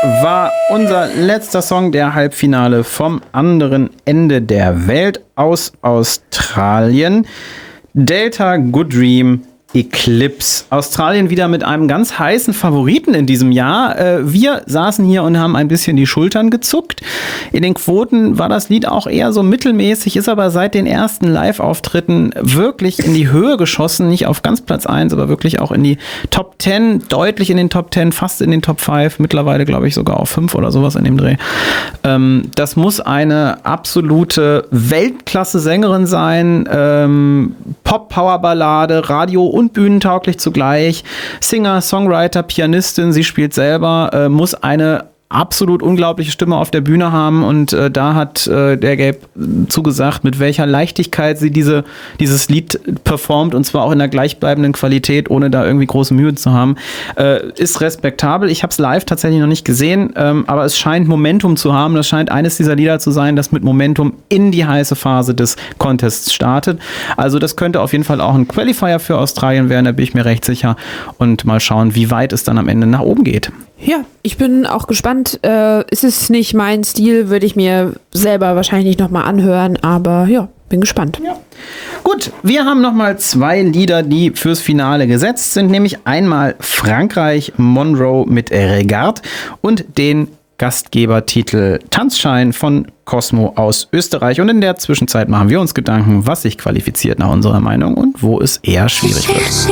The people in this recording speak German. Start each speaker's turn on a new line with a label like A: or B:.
A: war unser letzter Song der Halbfinale vom anderen Ende der Welt aus Australien. Delta Good Dream Eclipse. Australien wieder mit einem ganz heißen Favoriten in diesem Jahr. Wir saßen hier und haben ein bisschen die Schultern gezuckt. In den Quoten war das Lied auch eher so mittelmäßig, ist aber seit den ersten Live-Auftritten wirklich in die Höhe geschossen. Nicht auf ganz Platz 1, aber wirklich auch in die Top 10, deutlich in den Top 10, fast in den Top 5, mittlerweile glaube ich sogar auf 5 oder sowas in dem Dreh. Das muss eine absolute Weltklasse-Sängerin sein. Pop-Power-Ballade, Radio- und bühnentauglich zugleich. Singer, Songwriter, Pianistin, sie spielt selber, muss eine absolut unglaubliche Stimme auf der Bühne haben und da hat der Gabe zugesagt, mit welcher Leichtigkeit sie dieses Lied performt und zwar auch in der gleichbleibenden Qualität, ohne da irgendwie große Mühe zu haben. Ist respektabel. Ich habe es live tatsächlich noch nicht gesehen, aber es scheint Momentum zu haben. Das scheint eines dieser Lieder zu sein, das mit Momentum in die heiße Phase des Contests startet. Also das könnte auf jeden Fall auch ein Qualifier für Australien werden, da bin ich mir recht sicher. Und mal schauen, wie weit es dann am Ende nach oben geht.
B: Ja, ich bin auch gespannt. Es ist nicht mein Stil, würde ich mir selber wahrscheinlich nicht nochmal anhören, aber ja, bin gespannt.
A: Ja. Gut, wir haben nochmal 2 Lieder, die fürs Finale gesetzt sind, nämlich einmal Frankreich, Monroe mit Regard und den Gastgebertitel Tanzschein von Cosmo aus Österreich. Und in der Zwischenzeit machen wir uns Gedanken, was sich qualifiziert nach unserer Meinung und wo es eher schwierig wird.